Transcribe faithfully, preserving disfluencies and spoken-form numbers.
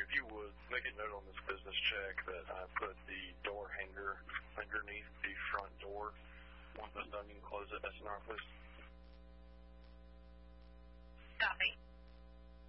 if you would, make a note on this business check that I put the door hanger underneath the front door. Once it's done, you can close it. That's an R, please.